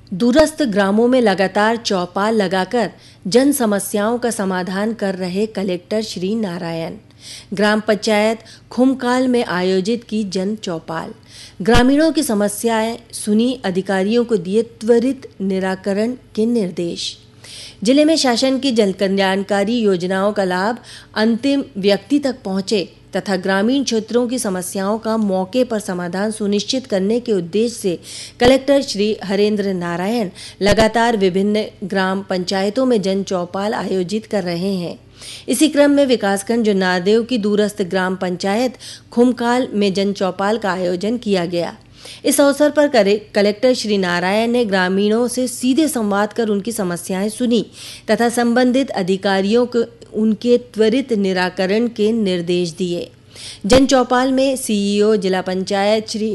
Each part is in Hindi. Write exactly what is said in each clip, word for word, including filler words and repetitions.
दूरस्थ ग्रामों में लगातार चौपाल लगाकर जन समस्याओं का समाधान कर रहे कलेक्टर श्री नारायण। ग्राम पंचायत खुमकाल में आयोजित की जन चौपाल। ग्रामीणों की समस्याएं सुनी, अधिकारियों को दिए त्वरित निराकरण के निर्देश। जिले में शासन की जन कल्याणकारी योजनाओं का लाभ अंतिम व्यक्ति तक पहुंचे तथा ग्रामीण क्षेत्रों की समस्याओं का मौके पर समाधान सुनिश्चित करने के उद्देश्य से कलेक्टर श्री हरेंद्र नारायण लगातार विभिन्न ग्राम पंचायतों में जन चौपाल आयोजित कर रहे हैं। इसी क्रम में विकासखंड जुन्नारदेव की दूरस्थ ग्राम पंचायत खुमकाल में जन चौपाल का आयोजन किया गया। इस अवसर पर कलेक्टर श्री नारायण ने ग्रामीणों से सीधे संवाद कर उनकी समस्याएं सुनी तथा संबंधित अधिकारियों को उनके त्वरित निराकरण के निर्देश दिए। जन चौपाल में सीईओ जिला पंचायत श्री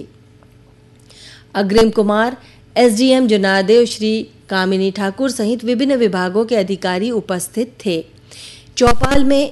अग्रिम कुमार, एसडीएम जुन्नारदेव श्री कामिनी ठाकुर सहित विभिन्न विभागों के अधिकारी उपस्थित थे। चौपाल में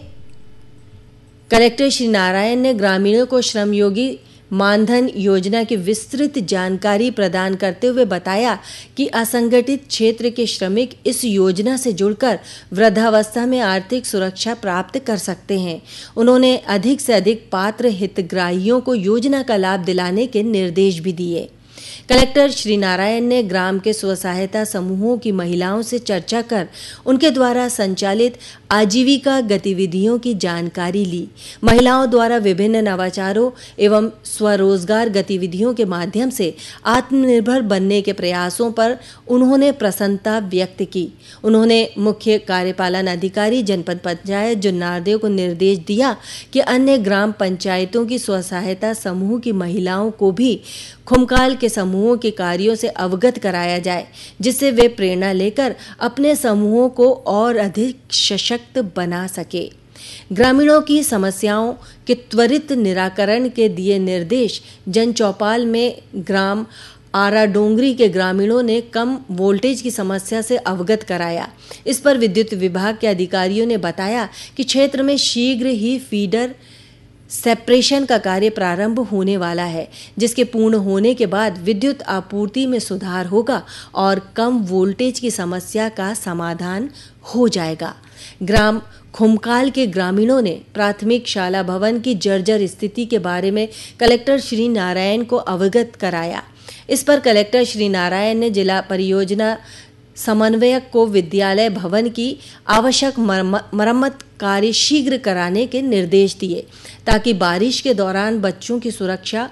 कलेक्टर श्री नारायण ने ग्रामीणों को श्रमयोगी मानधन योजना की विस्तृत जानकारी प्रदान करते हुए बताया कि असंगठित क्षेत्र के श्रमिक इस योजना से जुड़कर वृद्धावस्था में आर्थिक सुरक्षा प्राप्त कर सकते हैं। उन्होंने अधिक से अधिक पात्र हितग्राहियों को योजना का लाभ दिलाने के निर्देश भी दिए। कलेक्टर श्री नारायण ने ग्राम के स्व सहायता समूहों की महिलाओं से चर्चा कर उनके द्वारा संचालित आजीविका गतिविधियों की जानकारी ली। महिलाओं द्वारा विभिन्न नवाचारों एवं स्वरोजगार गतिविधियों के माध्यम से आत्मनिर्भर बनने के प्रयासों पर उन्होंने प्रसन्नता व्यक्त की। उन्होंने मुख्य कार्यपालन अधिकारी जनपद पंचायत जुन्नारदेव को निर्देश दिया कि अन्य ग्राम पंचायतों की स्व सहायता समूह की महिलाओं को भी खुमकाल के समूहों के कार्यों से अवगत कराया जाए, जिससे वे प्रेरणा लेकर अपने समूहों को और अधिक सशक्त बना सके। ग्रामीणों की समस्याओं के त्वरित निराकरण के दिए निर्देश। जन चौपाल में ग्राम आरा डोंगरी के ग्रामीणों ने कम वोल्टेज की समस्या से अवगत कराया। इस पर विद्युत विभाग के अधिकारियों ने बताया कि क्षेत्र में शीघ्र ही फीडर सेपरेशन का कार्य प्रारंभ होने वाला है, जिसके पूर्ण होने के बाद विद्युत आपूर्ति में सुधार होगा और कम वोल्टेज की समस्या का समाधान हो जाएगा। ग्राम खुमकाल के ग्रामीणों ने प्राथमिक शाला भवन की जर्जर स्थिति के बारे में कलेक्टर श्री नारायण को अवगत कराया। इस पर कलेक्टर श्री नारायण ने जिला परियोजना समन्वयक को विद्यालय भवन की आवश्यक मरम्मत कार्य शीघ्र कराने के निर्देश दिए, ताकि बारिश के दौरान बच्चों की सुरक्षा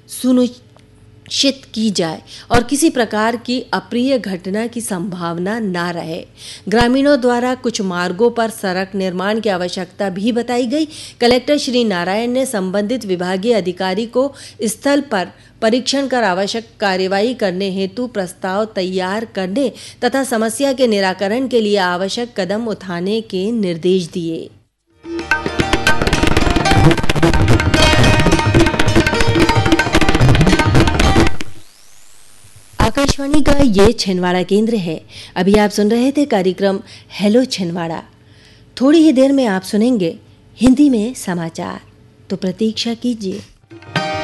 सुनिश्चित की जाए और किसी प्रकार की अप्रिय घटना की संभावना न रहे। ग्रामीणों द्वारा कुछ मार्गों पर सड़क निर्माण की आवश्यकता भी बताई गई। कलेक्टर श्री नारायण ने संबंधित विभागीय अधिकारी को स्थल पर परीक्षण कर आवश्यक कार्यवाही करने हेतु प्रस्ताव तैयार करने तथा समस्या के निराकरण के लिए आवश्यक कदम उठाने के निर्देश दिए। आकाशवाणी का ये छिंदवाड़ा केंद्र है। अभी आप सुन रहे थे कार्यक्रम हेलो छिंदवाड़ा। थोड़ी ही देर में आप सुनेंगे हिंदी में समाचार, तो प्रतीक्षा कीजिए।